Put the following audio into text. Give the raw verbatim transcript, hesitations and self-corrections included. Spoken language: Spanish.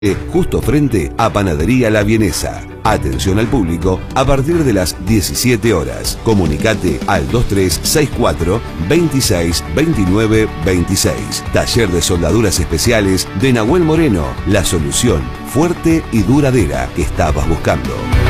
justo frente a Panadería La Vienesa. Atención al público a partir de las diecisiete horas. Comunicate al dos tres seis cuatro, veintiséis, veintinueve, veintiséis. Taller de soldaduras especiales de Nahuel Moreno. La solución fuerte y duradera que estabas buscando.